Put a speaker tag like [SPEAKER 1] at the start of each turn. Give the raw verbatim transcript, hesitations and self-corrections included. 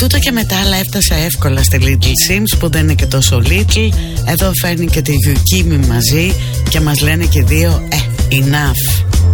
[SPEAKER 1] τούτο και μετά, αλλά έφτασα εύκολα στη Little Sims που δεν είναι και τόσο little. Εδώ φέρνει και τη Γιουκίμη μαζί και μας λένε και δύο, ε, enough.